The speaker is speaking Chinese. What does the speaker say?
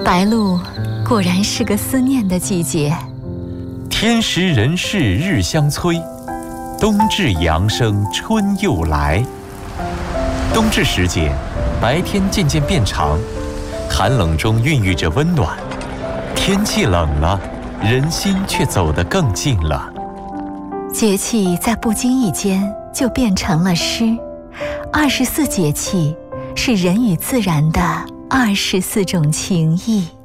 白露果然是个思念的季节。 天时人事日相催，冬至阳生春又来。冬至时节，白天渐渐变长，寒冷中孕育着温暖。天气冷了，人心却走得更近了。 节气在不经意间就变成了诗。24节气是人与自然的24种情谊。